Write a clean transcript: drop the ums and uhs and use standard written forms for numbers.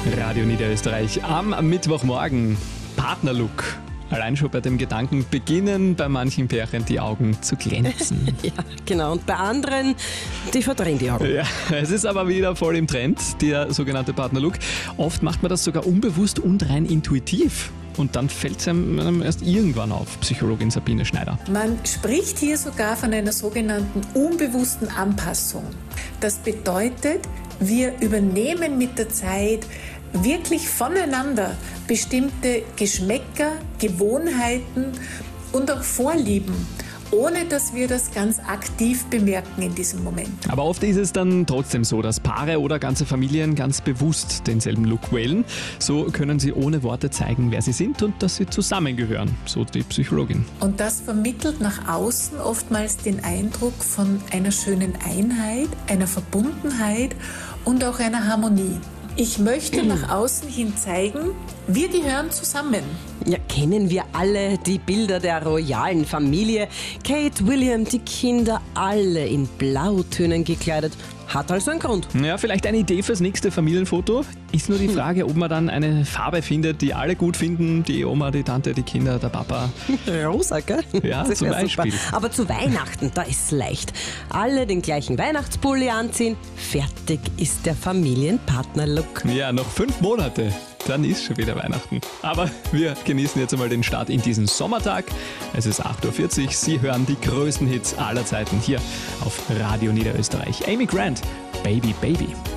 Radio Niederösterreich am Mittwochmorgen. Partnerlook. Allein schon bei dem Gedanken beginnen bei manchen Pärchen die Augen zu glänzen. Ja, genau. Und bei anderen, die verdrehen die Augen. Ja, es ist aber wieder voll im Trend, der sogenannte Partnerlook. Oft macht man das sogar unbewusst und rein intuitiv. Und dann fällt es einem erst irgendwann auf, Psychologin Sabine Schneider. Man spricht hier sogar von einer sogenannten unbewussten Anpassung. Das bedeutet, wir übernehmen mit der Zeit wirklich voneinander bestimmte Geschmäcker, Gewohnheiten und auch Vorlieben, ohne dass wir das ganz aktiv bemerken in diesem Moment. Aber oft ist es dann trotzdem so, dass Paare oder ganze Familien ganz bewusst denselben Look wählen. So können sie ohne Worte zeigen, wer sie sind und dass sie zusammengehören, so die Psychologin. Und das vermittelt nach außen oftmals den Eindruck von einer schönen Einheit, einer Verbundenheit und auch einer Harmonie. Ich möchte nach außen hin zeigen, wir gehören zusammen. Ja, kennen wir alle die Bilder der royalen Familie. Kate, William, die Kinder, alle in Blautönen gekleidet. Hat also einen Grund. Ja, vielleicht eine Idee fürs nächste Familienfoto. Ist nur die Frage, ob man dann eine Farbe findet, die alle gut finden. Die Oma, die Tante, die Kinder, der Papa. Rosa, gell? Ja, Das zum wär Beispiel. super. Aber zu Weihnachten, da ist es leicht. Alle den gleichen Weihnachtspulli anziehen. Fertig ist der Familienpartnerlook. Ja, noch 5 Monate. Dann ist schon wieder Weihnachten. Aber wir genießen jetzt einmal den Start in diesen Sommertag. Es ist 8.40 Uhr. Sie hören die größten Hits aller Zeiten hier auf Radio Niederösterreich. Amy Grant, Baby Baby.